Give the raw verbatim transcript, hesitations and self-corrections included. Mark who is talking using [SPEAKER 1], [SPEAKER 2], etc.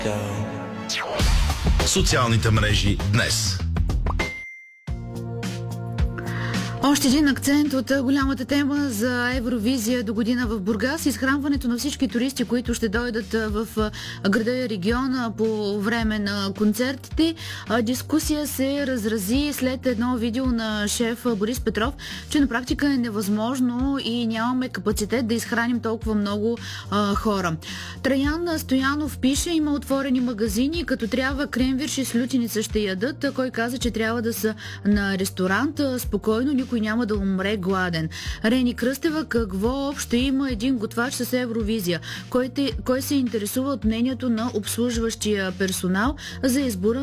[SPEAKER 1] Социалните мрежи днес.
[SPEAKER 2] Още един акцент от голямата тема за Евровизия до година в Бургас. Изхранването на всички туристи, които ще дойдат в града и региона по време на концертите. Дискусия се разрази след едно видео на шеф Борис Петров, че на практика е невъзможно и нямаме капацитет да изхраним толкова много а, хора. Траян Стоянов пише: има отворени магазини, като трябва кремвирш и слютеница ще ядат. Кой каза, че трябва да са на ресторант? Спокойно, никой няма да умре гладен. Рени Кръстева: какво общо има един готвач с Евровизия? Кой, те, кой се интересува от мнението на обслужващия персонал за избора